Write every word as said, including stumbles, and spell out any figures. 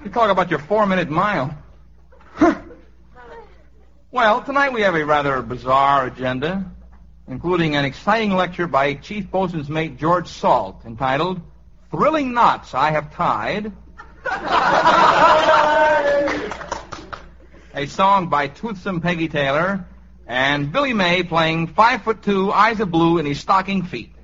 You talk about your four-minute mile. Well, tonight we have a rather bizarre agenda, including an exciting lecture by Chief Bosun's mate George Salt, entitled Thrilling Knots I Have Tied. A song by Toothsome Peggy Taylor, and Billy May playing Five Foot Two, Eyes of Blue in his stocking feet.